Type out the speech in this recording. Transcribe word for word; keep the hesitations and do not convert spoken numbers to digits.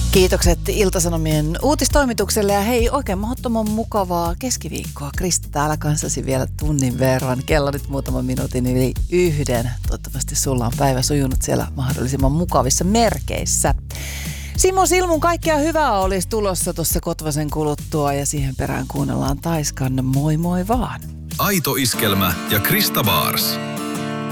Kiitokset Ilta-Sanomien uutistoimitukselle ja hei, oikein mahdottoman mukavaa keskiviikkoa. Krista täällä kanssasi vielä tunnin verran. Kello nyt muutaman minuutin yli yhden. Toivottavasti sulla on päivä sujunut siellä mahdollisimman mukavissa merkeissä. Simo Silmun kaikkea hyvää olisi tulossa tuossa Kotvasen kuluttua ja siihen perään kuunnellaan Taiskan Moi moi vaan. Aito Iskelmä ja Krista Baars.